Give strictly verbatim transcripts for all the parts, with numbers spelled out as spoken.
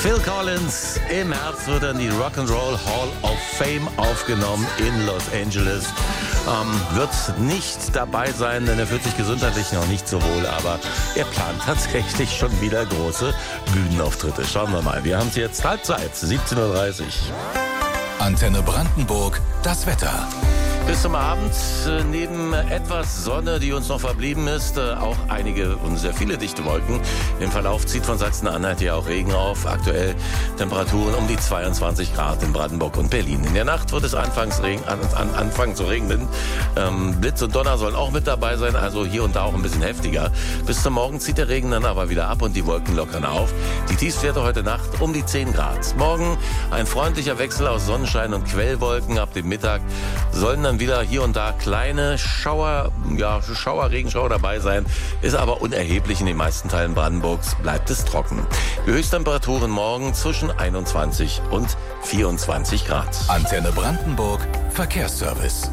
Phil Collins. Im März wird er in die Rock'n'Roll Hall of Fame aufgenommen in Los Angeles. Ähm, wird nicht dabei sein, denn er fühlt sich gesundheitlich noch nicht so wohl, aber er plant tatsächlich schon wieder große Bühnenauftritte. Schauen wir mal. Wir haben es jetzt Halbzeit, siebzehn Uhr dreißig. Antenne Brandenburg, das Wetter. Bis zum Abend, äh, neben etwas Sonne, die uns noch verblieben ist, äh, auch einige und sehr viele dichte Wolken. Im Verlauf zieht von Sachsen-Anhalt ja auch Regen auf. Aktuell Temperaturen um die zweiundzwanzig Grad in Brandenburg und Berlin. In der Nacht wird es anfangs regen, an, an, anfangen zu regnen. Ähm, Blitz und Donner sollen auch mit dabei sein, also hier und da auch ein bisschen heftiger. Bis zum Morgen zieht der Regen dann aber wieder ab und die Wolken lockern auf. Die Tiefstwerte heute Nacht um die zehn Grad. Morgen ein freundlicher Wechsel aus Sonnenschein und Quellwolken. Ab dem Mittag sollen dann wieder hier und da kleine Schauer, ja, Schauer, Regenschauer dabei sein, ist aber unerheblich. In den meisten Teilen Brandenburgs bleibt es trocken. Die Höchsttemperaturen morgen zwischen einundzwanzig und vierundzwanzig Grad. Antenne Brandenburg, Verkehrsservice.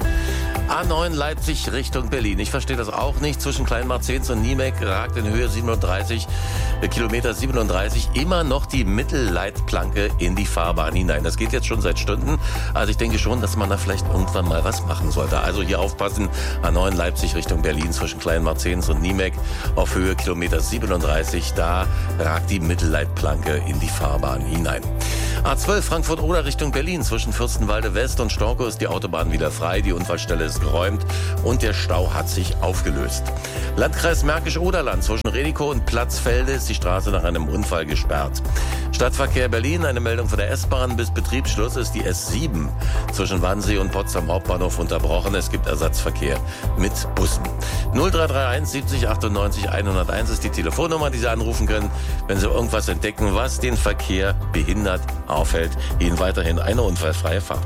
A neun Leipzig Richtung Berlin. Ich verstehe das auch nicht. Zwischen Kleinmarzens und Niemek ragt in Höhe siebenunddreißig, Kilometer siebenunddreißig, immer noch die Mittelleitplanke in die Fahrbahn hinein. Das geht jetzt schon seit Stunden. Also ich denke schon, dass man da vielleicht irgendwann mal was machen sollte. Also hier aufpassen. A neun Leipzig Richtung Berlin zwischen Kleinmarzens und Niemek auf Höhe Kilometer siebenunddreißig. Da ragt die Mittelleitplanke in die Fahrbahn hinein. A zwölf Frankfurt-Oder Richtung Berlin. Zwischen Fürstenwalde West und Storkow ist die Autobahn wieder frei. Die Unfallstelle ist geräumt und der Stau hat sich aufgelöst. Landkreis Märkisch-Oderland. Zwischen Redikow und Platzfelde ist die Straße nach einem Unfall gesperrt. Stadtverkehr Berlin. Eine Meldung von der S-Bahn. Bis Betriebsschluss ist die S sieben zwischen Wannsee und Potsdam Hauptbahnhof unterbrochen. Es gibt Ersatzverkehr mit Bussen. null drei drei eins siebzig achtundneunzig hunderteins ist die Telefonnummer, die Sie anrufen können, wenn Sie irgendwas entdecken, was den Verkehr behindert, aufhält. Ihnen weiterhin eine unfallfreie Fahrt.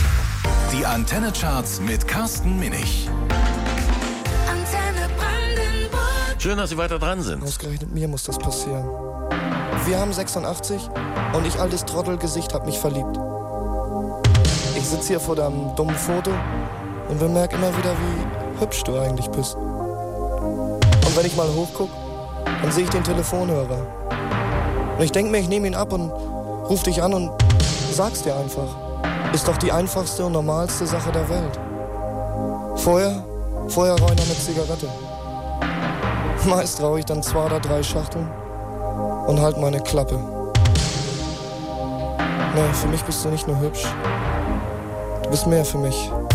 Die Antenne-Charts mit Carsten Minich. Antenne Brandenburg. Schön, dass Sie weiter dran sind. Ausgerechnet mir muss das passieren. Wir haben sechsundachtzig und ich, altes Trottelgesicht, hab mich verliebt. Ich sitz hier vor deinem dummen Foto und bemerk immer wieder, wie hübsch du eigentlich bist. Und wenn ich mal hochguck, dann sehe ich den Telefonhörer. Und ich denk mir, ich nehme ihn ab und ruf dich an und sag's dir einfach. Ist doch die einfachste und normalste Sache der Welt. Vorher, vorher rein eine Zigarette. Meist rauche ich dann zwei oder drei Schachteln und halt meine Klappe. Nee, für mich bist du nicht nur hübsch. Du bist mehr für mich.